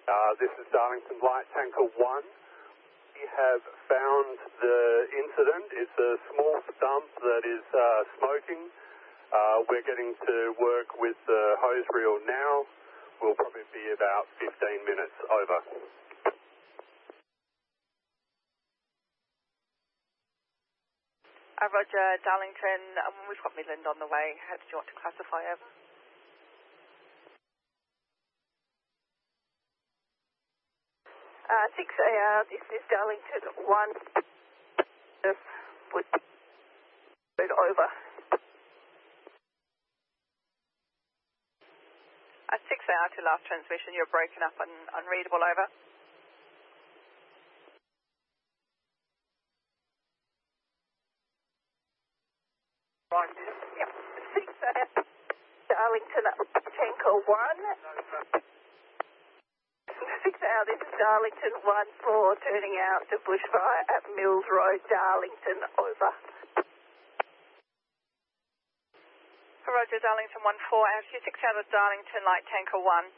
This is Darlington Light Tanker 1. We have found the incident. It's a small stump that is smoking. We're getting to work with the hose reel now. We'll probably be about 15 minutes over. Roger, Darlington. We've got Midland on the way. How did you want to classify over? Six AR, this is Darlington 1. Would be over. 6 AR to last transmission, you're broken up and unreadable, over. Right. Yep, 6 AR, Darlington Tanker 1. 6 AR, this is Darlington 1-4, turning out to bushfire at Mills Road, Darlington, over. Roger, Darlington 1-4, AFQ 6 out of Darlington Light Tanker 1.